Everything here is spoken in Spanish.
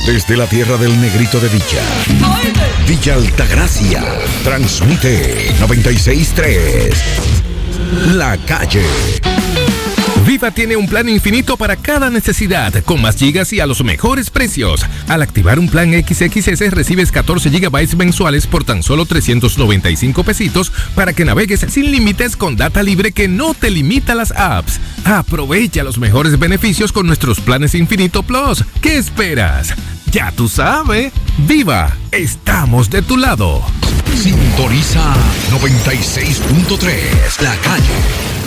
Desde la tierra del negrito de Villa, Villa Altagracia, transmite 96.3, La Calle. Viva tiene un plan infinito para cada necesidad, con más gigas y a los mejores precios. Al activar un plan XXS recibes 14 gigabytes mensuales por tan solo 395 pesitos para que navegues sin límites con data libre que no te limita las apps. Aprovecha los mejores beneficios con nuestros planes Infinito Plus. ¿Qué esperas? Ya tú sabes. Viva, estamos de tu lado. Sintoniza 96.3, La Calle.